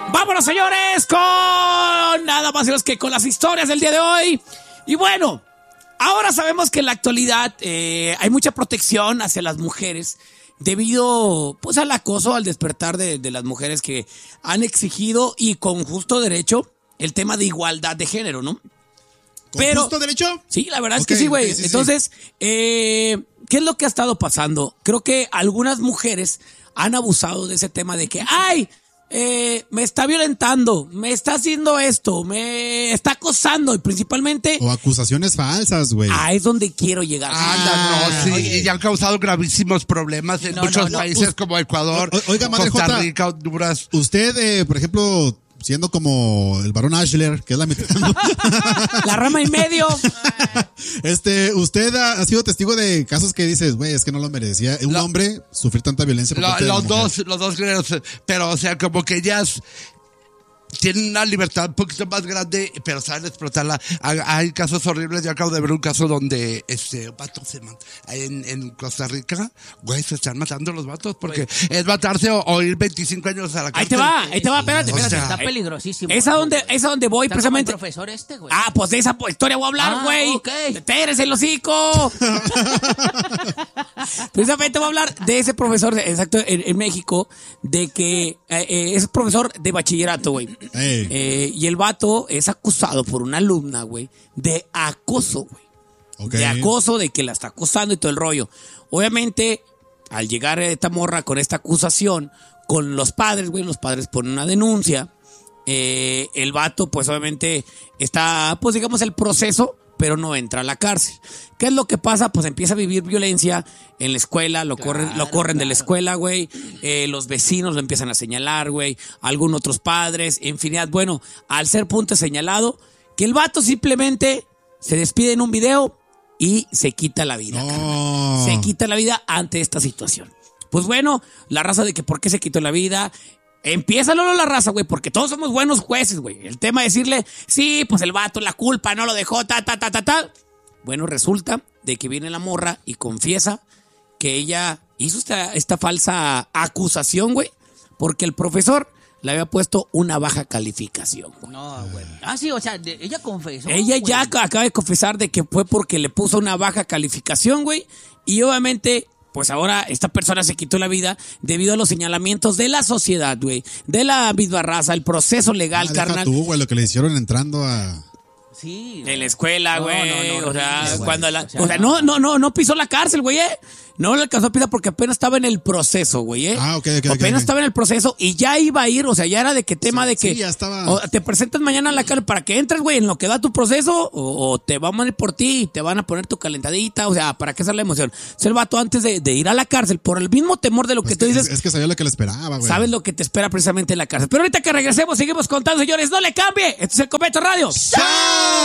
Vámonos, señores, con nada más y menos que con las historias del día de hoy. Y bueno, ahora sabemos que en la actualidad hay mucha protección hacia las mujeres debido pues al acoso, al despertar de las mujeres que han exigido y con justo derecho el tema de igualdad de género, ¿no? ¿Con justo derecho? Sí, la verdad es que sí, güey. Sí, entonces, ¿qué es lo que ha estado pasando? Creo que algunas mujeres han abusado de ese tema de que, ¡ay! Me está violentando, me está haciendo esto, me está acosando y principalmente... O acusaciones falsas, güey. Es donde quiero llegar. Y han causado gravísimos problemas en muchos países como Ecuador, Oiga, Madre Costa Jota, Rica, Honduras. Usted, por ejemplo, siendo como el varón Ashler, que es la mitad... La rama y medio. Usted ha sido testigo de casos que dices, güey, es que no lo merecía un hombre sufrir tanta violencia por parte de la mujer. Los dos géneros, pero o sea, como que ellas tienen una libertad un poquito más grande, pero saben explotarla. Hay casos horribles. Yo acabo de ver un caso donde vato se mata en Costa Rica. Güey, se están matando los vatos porque es matarse o ir 25 años a la cárcel. Ahí te va, espérate. Está peligrosísimo. Es a donde voy, está precisamente. Como el profesor güey. Pues de esa historia voy a hablar, güey. Ok. Tienes el hocico. Precisamente voy a hablar de ese profesor, exacto, en México, de que es profesor de bachillerato, güey. Y el vato es acusado por una alumna, güey, de acoso, güey. Okay. De acoso, de que la está acosando y todo el rollo. Obviamente, al llegar esta morra con esta acusación, con los padres, güey, los padres ponen una denuncia. El vato, pues obviamente, está, pues digamos, el proceso, pero no entra a la cárcel. ¿Qué es lo que pasa? Pues empieza a vivir violencia en la escuela, lo corren de la escuela, güey. Los vecinos lo empiezan a señalar, güey. Algunos otros padres, infinidad. Bueno, al ser punto señalado, que el vato simplemente se despide en un video y se quita la vida. No. Se quita la vida ante esta situación. Pues bueno, la raza de que por qué se quitó la vida... Empieza la raza, güey, porque todos somos buenos jueces, güey. El tema de decirle, sí, pues el vato, la culpa, no lo dejó, ta. Bueno, resulta de que viene la morra y confiesa que ella hizo esta falsa acusación, güey, porque el profesor le había puesto una baja calificación, güey. No, güey. Sí, o sea, ella confesó. Ella ya acaba de confesar de que fue porque le puso una baja calificación, güey, y obviamente... Pues ahora esta persona se quitó la vida debido a los señalamientos de la sociedad, güey. De la misma raza, el proceso legal, carnal. Tú, güey, lo que le hicieron entrando a... Sí. En la escuela, güey. No, o sea, güey. cuando no pisó la cárcel, güey, No le alcanzó a pisar porque apenas estaba en el proceso, güey, Ok. Apenas estaba en el proceso y ya iba a ir, o sea, ya era de que tema de que... Sí, ya estaba... te presentas mañana a la cárcel para que entres, güey, en lo que da tu proceso, o te van a ir por ti y te van a poner tu calentadita, o sea, para que sea la emoción. O sea, el vato antes de ir a la cárcel, por el mismo temor de lo que tú dices... Es que sabía lo que le esperaba, güey. Sabes lo que te espera precisamente en la cárcel. Pero ahorita que regresemos, seguimos contando, señores, no le cambie. Esto es el Cometo Radio. ¡Chao!